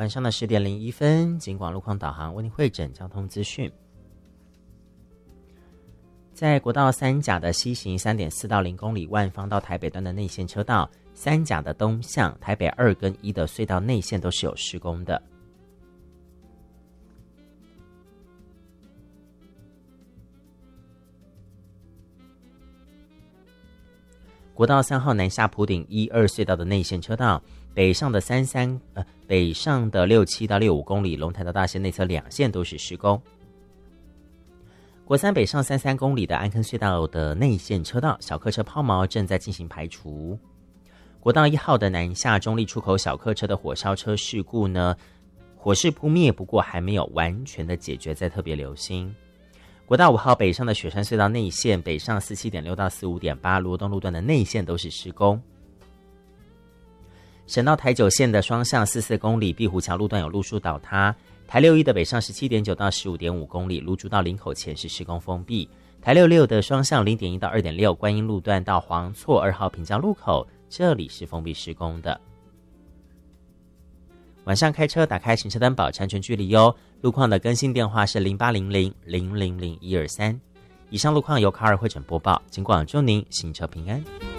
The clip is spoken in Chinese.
晚上的10点01分，警广路况导航为您汇整交通资讯。在国道三甲的西行 3.4 到0公里万方到台北段的内线车道，三甲的东向台北2跟1的隧道内线都是有施工的。国道3号南下埔顶1、2隧道的内线车道，北上的67到65公里龙潭到大线内侧2线都是施工。国3北上33公里的安坑隧道的内线车道，小客车抛锚正在进行排除。国道1号的南下中立出口小客车的火烧车事故呢，火势扑灭，不过还没有完全的解决，再特别留心。国道5号北上的雪山隧道内线，北上 47.6 到 45.8 罗东路段的内线都是施工。省道台9线的双向44公里碧湖桥路段有路树倒塌，台61的北上 17.9 到 15.5 公里芦竹到林口前是施工封闭，台66的双向 0.1 到 2.6 观音路段到黄厝2号平交路口，这里是封闭施工的。晚上开车打开行车灯保持安全距离哟。路况的更新电话是0800-000-123。以上路况由卡尔汇整播报，警广祝您行车平安。